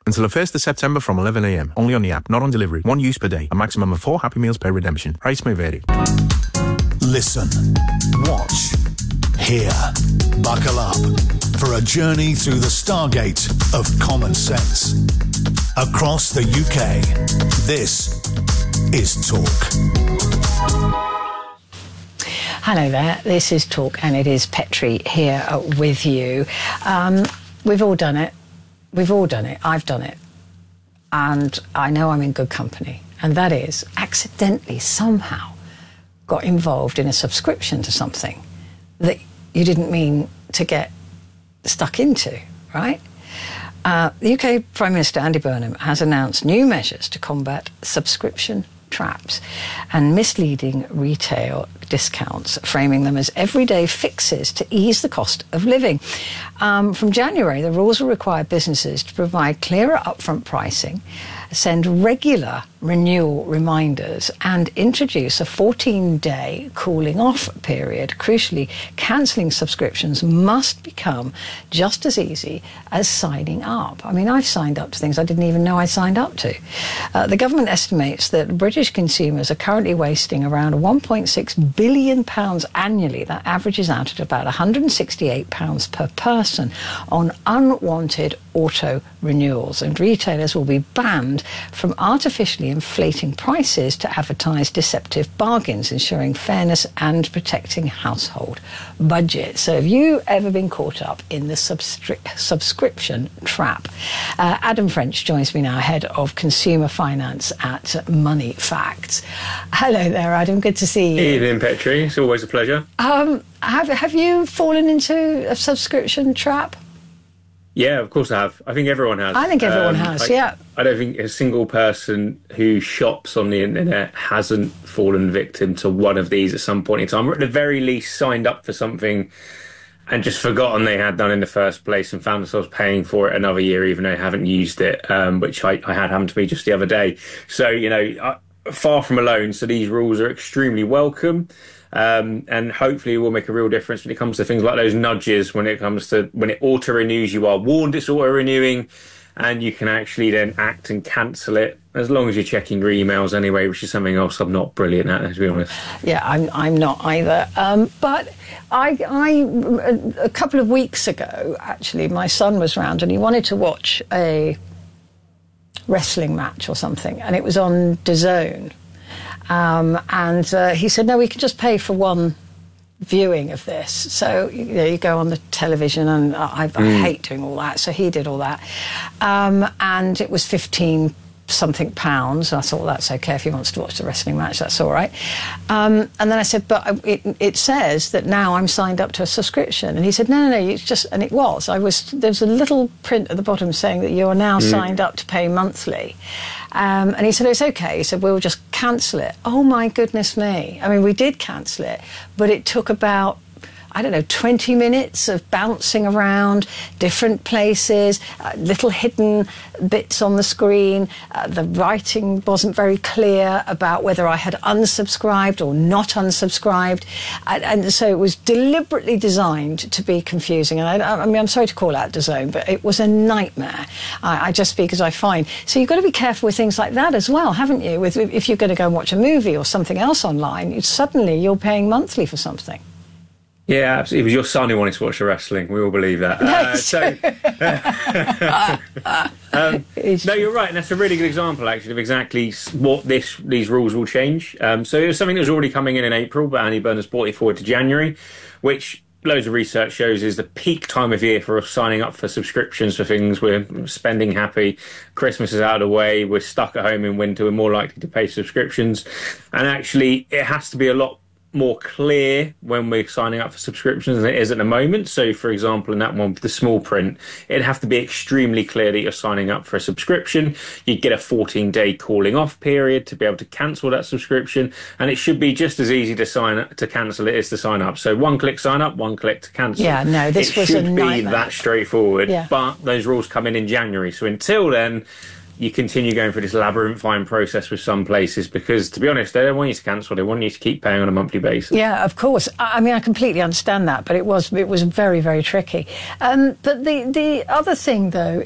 Until the 1st of September from 11 a.m. Only on the app, not on delivery. One use per day. A maximum of 4 Happy Meals per redemption. Price may vary. Listen, watch, hear, buckle up for a journey through the stargate of common sense. Across the UK, this is Talk. Hello there, this is Talk and it is Petrie here with you. We've all done it. We've all done it. I've done it. And I know I'm in good company. And that is accidentally somehow got involved in a subscription to something that you didn't mean to get stuck into, right? The UK Prime Minister Andy Burnham has announced new measures to combat subscription traps and misleading retail discounts, framing them as everyday fixes to ease the cost of living. From January, the rules will require businesses to provide clearer upfront pricing, send regular renewal reminders and introduce a 14-day cooling off period. Crucially, cancelling subscriptions must become just as easy as signing up. I mean, I've signed up to things I didn't even know I signed up to. The government estimates that British consumers are currently wasting around £1.6 billion annually. That averages out at about £168 per person on unwanted auto renewals, and retailers will be banned from artificially inflating prices to advertise deceptive bargains, ensuring fairness and protecting household budgets. So have you ever been caught up in the subscription trap? Adam French joins me now, Head of Consumer Finance at Money Facts. Hello there, Adam. Good to see you. Evening, Petrie. It's always a pleasure. Have you fallen into a subscription trap? Yeah, of course I have. I think everyone has. I think everyone has, yeah. I don't think a single person who shops on the internet hasn't fallen victim to one of these at some point in time, or at the very least signed up for something and just forgotten they had done in the first place and found themselves paying for it another year even though they haven't used it, which I had happen to me just the other day. So, you know, far from alone. So these rules are extremely welcome. And hopefully it will make a real difference when it comes to things like those nudges, when it comes to when it auto-renews, you are warned it's auto-renewing and you can actually then act and cancel it as long as you're checking your emails anyway, which is something else I'm not brilliant at, to be honest. Yeah, I'm not either. But a couple of weeks ago, actually, my son was round and he wanted to watch a wrestling match or something, and it was on DAZN. And he said, no, we can just pay for one viewing of this. So, you know, you go on the television, and I hate doing all that. So he did all that. And it was £15-something. I thought, well, that's okay. If he wants to watch the wrestling match, that's all right. And then I said, but it says that now I'm signed up to a subscription. And he said, no, it's just, and it was. There's a little print at the bottom saying that you are now signed up to pay monthly. And he said, it's okay. He said, we'll just cancel it. Oh, my goodness me. I mean, we did cancel it, but it took about, 20 minutes of bouncing around different places, little hidden bits on the screen. The writing wasn't very clear about whether I had unsubscribed or not unsubscribed. And so it was deliberately designed to be confusing. And I mean, I'm sorry to call out DAZN, but it was a nightmare. I just speak as I find. So you've got to be careful with things like that as well, haven't you? If you're going to go and watch a movie or something else online, suddenly you're paying monthly for something. Yeah, absolutely. It was your son who wanted to watch the wrestling. We all believe that. No, you're right. And that's a really good example, actually, of exactly what these rules will change. So it was something that was already coming in April, but Andy Burnham's brought it forward to January, which loads of research shows is the peak time of year for us signing up for subscriptions for things. We're spending happy. Christmas is out of the way. We're stuck at home in winter. We're more likely to pay subscriptions. And actually, it has to be a lot more clear when we're signing up for subscriptions than it is at the moment. So, for example, in that one, the small print, it'd have to be extremely clear that you're signing up for a subscription. You'd get a 14-day calling off period to be able to cancel that subscription, and it should be just as easy to cancel it as to sign up. So one-click sign up, one-click to cancel. Yeah, no, this was a nightmare. It should be that straightforward, yeah. But those rules come in January. So until then, you continue going through this labyrinthine process with some places because, to be honest, they don't want you to cancel. They want you to keep paying on a monthly basis. Yeah, of course. I mean, I completely understand that, but it was very, very tricky. But the other thing, though,